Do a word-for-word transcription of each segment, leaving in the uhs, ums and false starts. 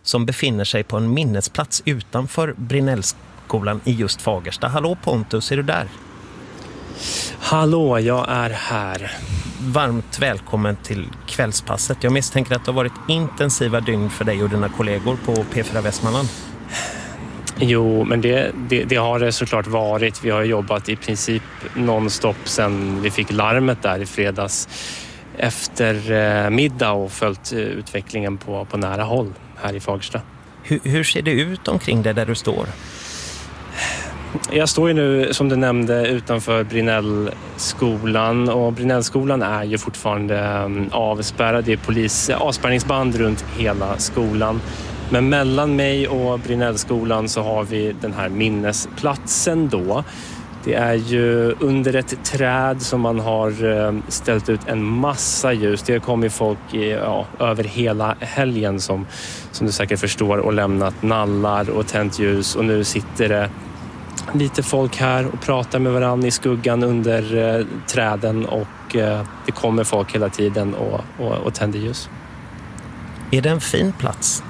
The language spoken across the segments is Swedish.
som befinner sig på en minnesplats utanför Brinellskolan i just Fagersta. Hallå Pontus, är du där? Hallå, jag är här. Varmt välkommen till kvällspasset. Jag misstänker att det har varit intensiva dygn för dig och dina kollegor på P fyra Västmanland. Jo, men det, det, det har det såklart varit. Vi har jobbat i princip nonstop sedan vi fick larmet där i fredags efter eh, middag och följt eh, utvecklingen på, på nära håll här i Fagersta. Hur, hur ser det ut omkring det där du står? Jag står ju nu, som du nämnde, utanför Brinellskolan, och Brinellskolan är ju fortfarande avspärrad. Det är polis, avspärrningsband runt hela skolan. Men mellan mig och Brinellskolan så har vi den här minnesplatsen då. Det är ju under ett träd som man har ställt ut en massa ljus. Det har kommit folk i, ja, över hela helgen som, som du säkert förstår, och lämnat nallar och tänt ljus. Och nu sitter det lite folk här och pratar med varandra i skuggan under eh, träden, och eh, det kommer folk hela tiden och, och, och tänder ljus. Är det en fin plats?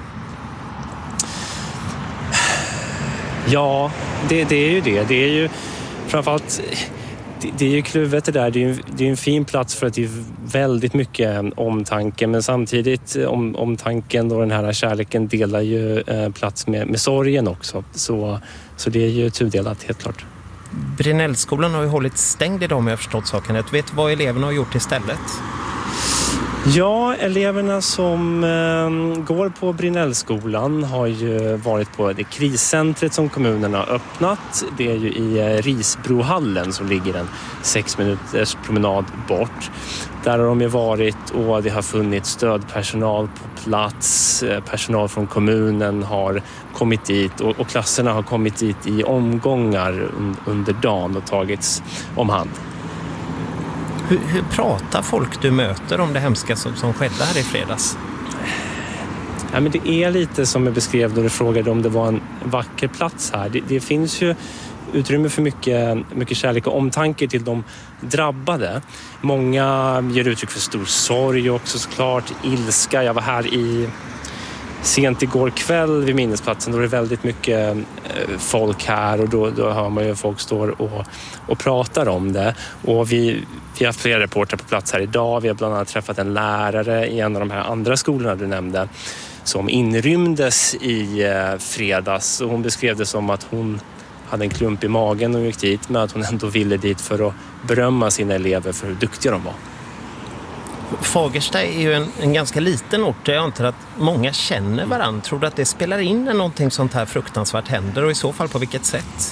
Ja, det, det är ju det. Det är ju framförallt, det, det är ju kluvet det där. Det är ju det är en fin plats för att det är väldigt mycket omtanke, men samtidigt om, omtanken och den här kärleken delar ju eh, plats med, med sorgen också. Så, så det är ju tudelat, helt klart. Brinellskolan har ju hållit stängd idag, om jag har förstått saken. Jag vet vad eleverna har gjort istället. Ja, eleverna som eh, går på Brinellskolan har ju varit på det kriscentret som kommunen har öppnat. Det är ju i eh, Risbrohallen som ligger en sex minuters promenad bort. Där har de ju varit, och det har funnits stödpersonal på plats. Eh, personal från kommunen har kommit dit, och, och klasserna har kommit dit i omgångar un, under dagen och tagits om hand. Hur, hur pratar folk du möter om det hemska som, som skedde här i fredags? Ja, men det är lite som jag beskrev då du frågade om det var en vacker plats här. Det, det finns ju utrymme för mycket, mycket kärlek och omtanke till de drabbade. Många ger uttryck för stor sorg också, såklart, ilska. Jag var här i sent igår kväll vid minnesplatsen, då är det väldigt mycket folk här, och då, då hör man ju folk står och, och pratar om det. Och vi, vi har flera reportrar på plats här idag. Vi har bland annat träffat en lärare i en av de här andra skolorna du nämnde som inrymdes i fredags, och hon beskrev det som att hon hade en klump i magen och gick dit, men att hon ändå ville dit för att berömma sina elever för hur duktiga de var. Fagersta är ju en, en ganska liten ort. Jag antar att många känner varandra. Tror du att det spelar in när någonting sånt här fruktansvärt händer, och i så fall på vilket sätt?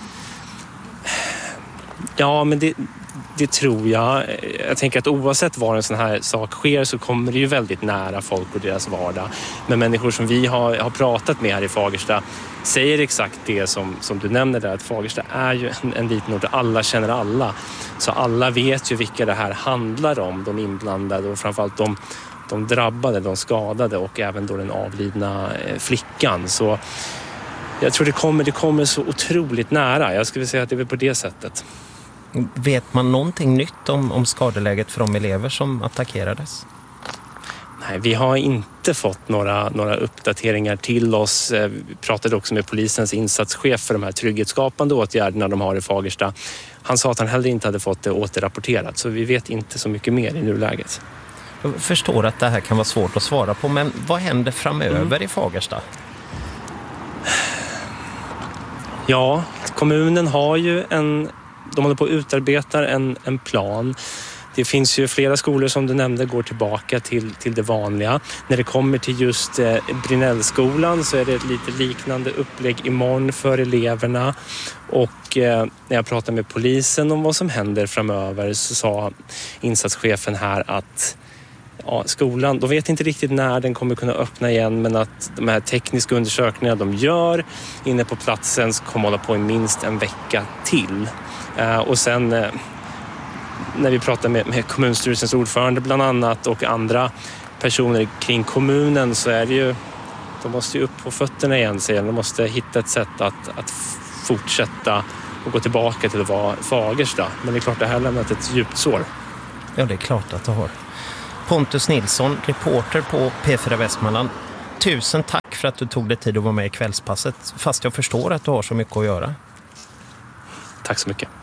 Ja, men det, det tror jag. Jag tänker att oavsett var en sån här sak sker så kommer det ju väldigt nära folk och deras vardag. Men människor som vi har, har pratat med här i Fagersta säger exakt det som, som du nämner där, att Fagersta är ju en, en liten ort där alla känner alla. Så alla vet ju vilka det här handlar om, de inblandade, och framförallt de, de drabbade, de skadade, och även då den avlidna flickan. Så jag tror det kommer, det kommer så otroligt nära. Jag skulle säga att det är på det sättet. Vet man någonting nytt om, om skadeläget för de elever som attackerades? Nej, vi har inte fått några, några uppdateringar till oss. Vi pratade också med polisens insatschef för de här trygghetsskapande åtgärderna de har i Fagersta. Han sa att han heller inte hade fått det återrapporterat, så vi vet inte så mycket mer i nuläget. Jag förstår att det här kan vara svårt att svara på, men vad händer framöver mm. i Fagersta? Ja, kommunen har ju en... De håller på att utarbeta en, en plan. Det finns ju flera skolor som du nämnde går tillbaka till, till det vanliga. När det kommer till just eh, Brinellskolan så är det ett lite liknande upplägg imorgon för eleverna. Och eh, när jag pratade med polisen om vad som händer framöver så sa insatschefen här att ja, skolan, de vet inte riktigt när den kommer kunna öppna igen, men att de här tekniska undersökningarna de gör inne på platsen kommer hålla på i minst en vecka till. Uh, och sen uh, när vi pratar med, med kommunstyrelsens ordförande bland annat och andra personer kring kommunen så är det ju, de måste ju upp på fötterna igen, säger de måste hitta ett sätt att, att fortsätta och gå tillbaka till att vara Fagersta. Men det är klart det här har lämnat ett djupt sår. Ja, det är klart att det har. Pontus Nilsson, reporter på P fyra Västmanland. tusen tack för att du tog dig tid att vara med i Kvällspasset, fast jag förstår att du har så mycket att göra. Tack så mycket.